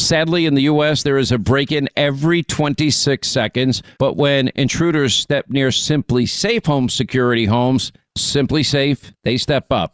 sadly, in the U.S., there is a break-in every 26 seconds. But when intruders step near Simply Safe Home Security homes, Simply Safe, they step up.